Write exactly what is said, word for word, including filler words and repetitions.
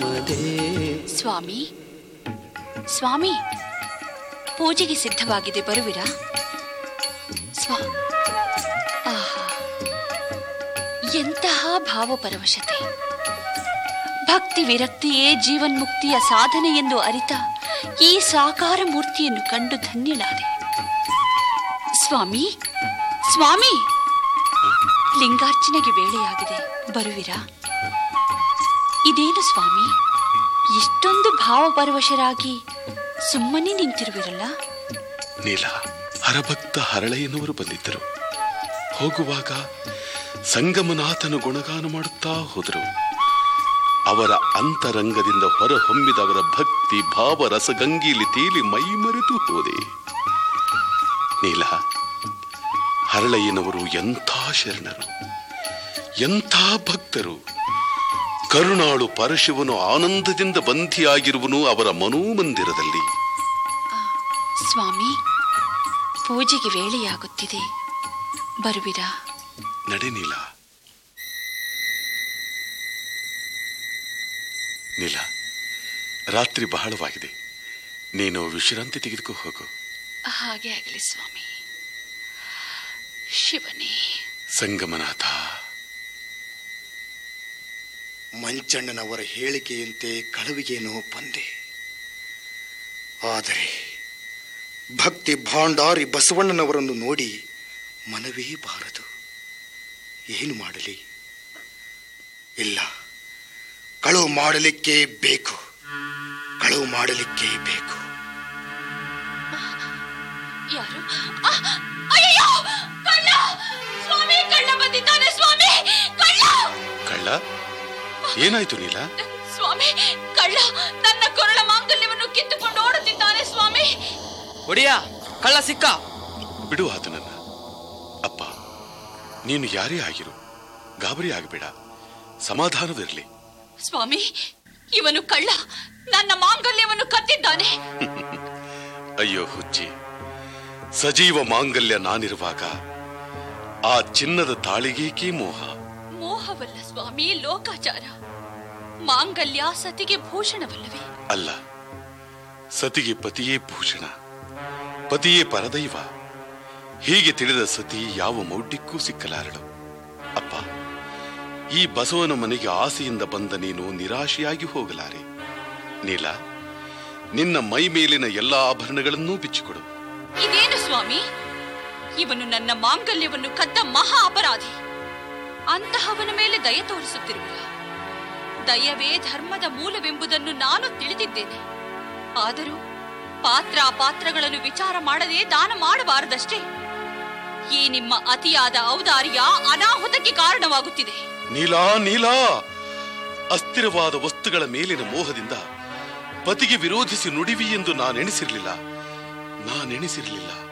ನಾಮದೇ. ಸ್ವಾಮಿ ಸ್ವಾಮಿ ಪೂಜೆಗೆ ಸಿದ್ಧವಾಗಿದೆ, ಬರುವಿರಾ? ಸ್ವಾ ಆಹಾ, ಎಂತಹ ಭಾವಪರವಶತೆ! ಭಕ್ತಿ ವಿರಕ್ತಿಯೇ ಜೀವನ್ಮುಕ್ತಿಯ ಸಾಧನೆ ಎಂದು ಅರಿತ ಈ ಸಾಕಾರ ಮೂರ್ತಿಯನ್ನು ಕಂಡು ಧನ್ಯಳಾದೆ. ಸ್ವಾಮಿ ಸ್ವಾಮಿ ಲಿಂಗಾರ್ಚನೆಗೆ ವೇಳೆಯಾಗಿದೆ, ಬರುವಿರಾ? ಇದೇನು ಸ್ವಾಮಿ, ಇಷ್ಟೊಂದು ಭಾವಪರವಶರಾಗಿ ಸುಮ್ಮನೆ ನಿಂತಿರುವಿರಲ್ಲ? ನೀಲ, ಹರಭಕ್ತ ಹರಳೆಯನವರು ಬಂದಿದ್ದರು. ಹೋಗುವಾಗ ಸಂಗಮನಾಥನು ಗುಣಗಾನ ಮಾಡುತ್ತಾ ಹೋದರು. ಅವರ ಅಂತರಂಗದಿಂದ ಹೊರಹೊಮ್ಮಿದ ಅವರ ಭಕ್ತಿ ಭಾವ ರಸಗಂಗೀಲಿ ತೇಲಿ ಮೈಮರೆತು ಹೋದೆ. ನೀಲ, ಹರಳಯ್ಯನವರು ಎಂಥ ಶರಣರು, ಎಂಥ ಭಕ್ತರು! ಕರುಣಾಳು ಪರಶಿವನು ಆನಂದದಿಂದ ಬಂಧಿಯಾಗಿರುವನು ಅವರ ಮನೋಮಂದಿರದಲ್ಲಿ. ಸ್ವಾಮಿ, ಪೂಜೆಗೆ ವೇಳೆಯಾಗುತ್ತಿದೆ, ಬರುವಿರಾ? ನಡೆ ನೀಲ. ನೀಲ, ರಾತ್ರಿ ಬಹಳವಾಗಿದೆ, ನೀನು ವಿಶ್ರಾಂತಿ ತೆಗೆದುಕೋ ಹೋಗು. ಹಾಗೆ ಆಗಲಿ ಸ್ವಾಮಿ. ಶಿವನೇ. ಸಂಗಮನಾಥ. ಮಂಚಣ್ಣನವರ ಹೇಳಿಕೆಯಂತೆ ಕಳುವಿಗೇನೋ ಬಂದೆ. ಆದರೆ ಭಕ್ತಿ ಭಾಂಡಾರಿ ಬಸವಣ್ಣನವರನ್ನು ನೋಡಿ ಮನವೇ ಬಾರದು. ಏನು ಮಾಡಲಿ? ಇಲ್ಲ, ಕಳುವು ಮಾಡಲಿಕ್ಕೆ ಬೇಕು, ಕಳುವು ಮಾಡಲಿಕ್ಕೆ ಬೇಕು. ಯಾರು? ಅಯ್ಯೋ, ಕಳ್ಳ! ಸ್ವಾಮಿ, ಕಳ್ಳ ಬಂದಿದ್ದಾನೆ ಸ್ವಾಮಿ! ಕಳ್ಳ! ಕಳ್ಳ? ಏನಾಯ್ತು ನೀಲ? ಸ್ವಾಮಿ, ಕಳ್ಳ ನನ್ನ ಕೊರಳ ಮಾಂಗಲ್ಯವನ್ನು ಕಿತ್ತುಕೊಂಡು ಓಡುತ್ತಿದ್ದಾನೆ ಸ್ವಾಮಿ. ಒಡಿಯ, ಕಳ್ಳ ಸಿಕ್ಕ. ಬಿಡು ಆತನನ್ನ. ಅಪ್ಪ, ನೀನು ಯಾರೇ ಆಗಿರು, ಗಾಬರಿ ಆಗಬೇಡ, ಸಮಾಧಾನವಿರಲಿ. ಸ್ವಾಮಿ, ಇವನು ಕಳ್ಳ ನನ್ನ ಮಾಂಗಲ್ಯವನ್ನು ಕದ್ದಿದ್ದಾನೆ. ಅಯ್ಯೋ ಹುಚ್ಚಿ, ಸಜೀವ ಮಾಂಗಲ್ಯ ನಾನಿರುವಾಗ ಆ ಚಿನ್ನದ ತಾಳಿಗೇಕೆ ಮೋಹ? ಮೋಹವಲ್ಲ ಸ್ವಾಮಿ, ಲೋಕಾಚಾರ. ಮಾಂಗಲ್ಯ ಸತಿಗೆ ಭೂಷಣವಲ್ಲವೇ? ಅಲ್ಲ, ಸತಿಗೆ ಪತಿಯೇ ಭೂಷಣ, ಪತಿಯೇ ಪರದೈವ. ಹೀಗೆ ತಿಳಿದ ಸತಿ ಯಾವ ಮೌಢ್ಯಕ್ಕೂ ಸಿಕ್ಕಲಾರಳು. ಅಪ್ಪ, ಈ ಬಸವನ ಮನೆಗೆ ಆಸೆಯಿಂದ ಬಂದ ನೀನು ನಿರಾಶೆಯಾಗಿ ಹೋಗಲಾರೆ. ನೀಲ, ನಿನ್ನ ಮೈ ಮೇಲಿನ ಎಲ್ಲಾ ಆಭರಣಗಳನ್ನೂ ಬಿಚ್ಚಿಕೊಡು. ಇದೇನು ಸ್ವಾಮಿ, ಇವನು ನನ್ನ ಮಾಂಗಲ್ಯವನ್ನು ಕದ್ದ ಮಹಾ ಅಪರಾಧಿ. ಅಂತಹವನ ಮೇಲೆ ದಯ ತೋರಿಸುತ್ತಿರುವಿರ? ದಯವೇ ಧರ್ಮದ ಮೂಲವೆಂಬುದನ್ನು ನಾನು ತಿಳಿದಿದ್ದೇನೆ. ಆದರೂ ಪಾತ್ರ ಪಾತ್ರಗಳನ್ನು ವಿಚಾರ ಮಾಡದೆ ದಾನ ಮಾಡಬಾರದಷ್ಟೇ. ಈ ನಿಮ್ಮ ಅತಿಯಾದ ಔದಾರ್ಯ ಅನಾಹುತಕ್ಕೆ ಕಾರಣವಾಗುತ್ತಿದೆ. ನೀಲಾ ನೀಲಾ, ಅಸ್ಥಿರವಾದ ವಸ್ತುಗಳ ಮೇಲಿನ ಮೋಹದಿಂದ ಪತಿಗೆ ವಿರೋಧಿಸಿ ನುಡಿವಿ ಎಂದು ನಾನೆಣಿಸಿರಲಿಲ್ಲ ನಾನೆಣಿಸಿರಲಿಲ್ಲ